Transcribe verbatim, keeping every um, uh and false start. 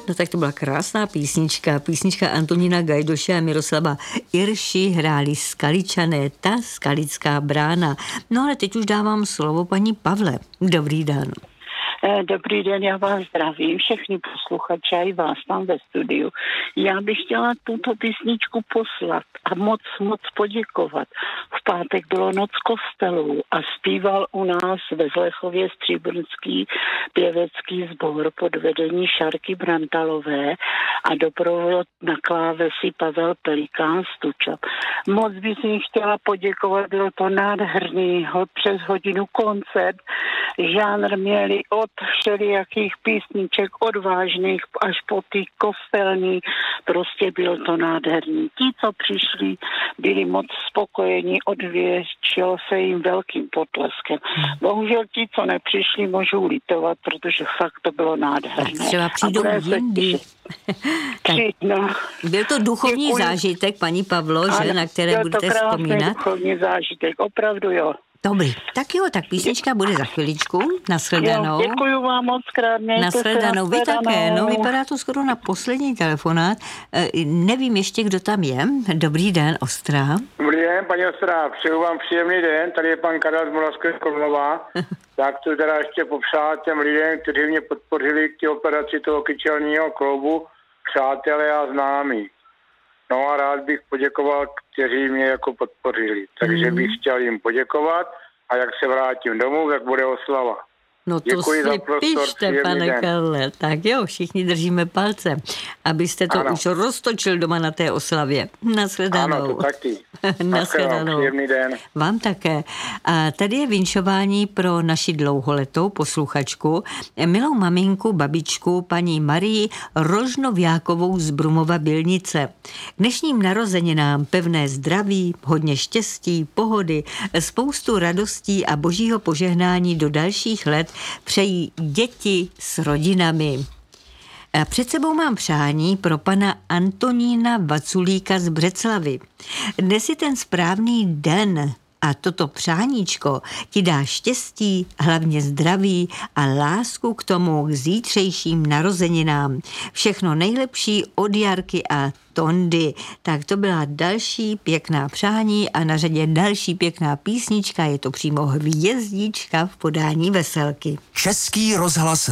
No tak to byla krásná písnička. Písnička Antonína Gajdoše a Miroslava Irši hráli Skaličané, ta skalická brána. No ale teď už dávám slovo paní Pavle. Dobrý den. Dobrý den, já vás zdravím, všechny posluchače i vás tam ve studiu. Já bych chtěla tuto písničku poslat a moc, moc poděkovat. V pátek bylo Noc kostelů a zpíval u nás ve Zlechově stříbrnský pěvecký sbor pod vedení Šárky Brantalové a doprovod na klávesi Pavel Pelikán Stučap. Moc bych jim chtěla poděkovat, bylo to nádherný, přes hodinu koncert, žánr měli od všelijakých písniček odvážných až po ty kostelní, prostě bylo to nádherný. Ti, co přišli, byli moc spokojení, odvěšilo se jim velkým potleskem. Bohužel ti, co nepřišli, můžou litovat, protože fakt to bylo nádherné. Tak třeba přijdou jindy. No. Byl to duchovní Děkuji. zážitek, paní Pavlo, že, ano, na které budete vzpomínat? Byl to krásný duchovní zážitek, opravdu jo. Dobrý, tak jo, tak písnička bude za chviličku. Nashledanou. Jo, děkuju vám moc krát. Nashledanou, vy také. No, vypadá to skoro na poslední telefonát. E, nevím ještě, kdo tam je. Dobrý den, Ostrá. Dobrý den, paní Ostrá. Přeju vám příjemný den. Tady je pan Karel z Moravské Krumlova. Tak to teda ještě popřát těm lidem, kteří mě podpořili k té operaci toho kyčelního kloubu, přátelé a známí. No a rád bych poděkoval, kteří mě jako podpořili. Takže bych chtěl jim poděkovat a jak se vrátím domů, tak bude oslava. No to Děkuji si pište, pane Karle. Tak jo, všichni držíme palce, abyste to ano. už roztočil doma na té oslavě. Nashledanou. Ano, to taky. Nashledanou. Příjemný den. Vám také. A tady je vinšování pro naši dlouholetou posluchačku, milou maminku, babičku, paní Marii Rožnoviákovou z Brumova Bylnice. Dnešním narozeninám pevné zdraví, hodně štěstí, pohody, spoustu radostí a božího požehnání do dalších let přejí děti s rodinami. A před sebou mám přání pro pana Antonína Vaculíka z Břeclavy. Dnes je ten správný den a toto přáníčko ti dá štěstí, hlavně zdraví a lásku k tomu k zítřejším narozeninám. Všechno nejlepší od Jarky a Tondy. Tak to byla další pěkná přání a na řadě další pěkná písnička, je to přímo hvězdička v podání Veselky. Český rozhlas